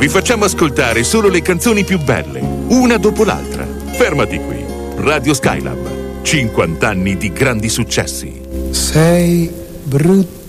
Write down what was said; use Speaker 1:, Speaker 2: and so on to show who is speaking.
Speaker 1: Vi facciamo ascoltare solo le canzoni più belle, una dopo l'altra. Fermati qui. Radio Skylab. 50 anni di grandi successi.
Speaker 2: Sei brutto